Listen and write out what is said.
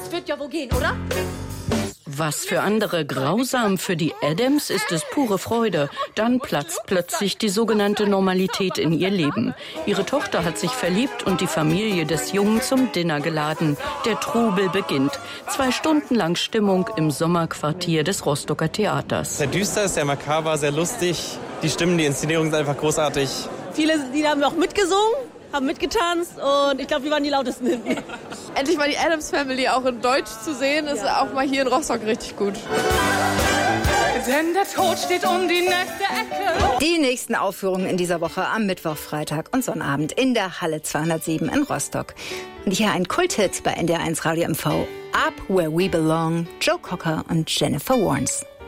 Das wird ja wohl gehen, oder? Was für andere grausam, für die Addams ist es pure Freude. Dann platzt plötzlich die sogenannte Normalität in ihr Leben. Ihre Tochter hat sich verliebt und die Familie des Jungen zum Dinner geladen. Der Trubel beginnt. 2 Stunden lang Stimmung im Sommerquartier des Rostocker Theaters. Sehr düster, sehr makaber, sehr lustig. Die Stimmen, die Inszenierung sind einfach großartig. Viele Lieder haben auch mitgesungen, haben mitgetanzt und ich glaube, wir waren die lautesten hinten. Endlich mal die Addams Family auch in Deutsch zu sehen, ist auch mal hier in Rostock richtig gut. Denn der Tod steht um die nächste Ecke. Die nächsten Aufführungen in dieser Woche am Mittwoch, Freitag und Sonnabend in der Halle 207 in Rostock. Und hier ein Kulthit bei NDR1 Radio MV. Up Where We Belong, Joe Cocker und Jennifer Warnes.